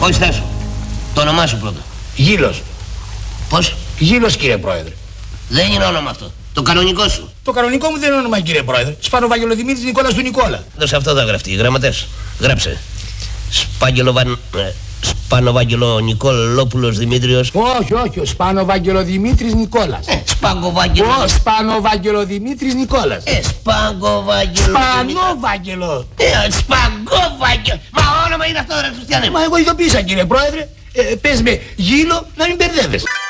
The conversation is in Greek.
Όχι, στάσου. Το όνομά σου πρώτα. Γήλος. Πώς? Γήλος, κύριε Πρόεδρε. Δεν είναι όνομα αυτό. Το κανονικό σου. Το κανονικό μου δεν είναι όνομα, κύριε Πρόεδρε. Σπάνο Δημήτρης Νικόλας του Νικόλα. Δώσε αυτό θα γραφτεί. Γραμματές. Γράψε. Σπάνο Νικόλοπουλος Δημήτριος. Όχι. Ο Σπάνο Δημήτρης Νικόλας. Σπάνο Δημήτρης Νικόλας. Σπανόβαγγελο. Σπαγκόβαγγελο. Μα όνομα είναι αυτό, ρε Χριστιανέ. Μα εγώ ειδοποίησα, κύριε Πρόεδρε. Πες με Γήλο να μην μπερδεύεσαι.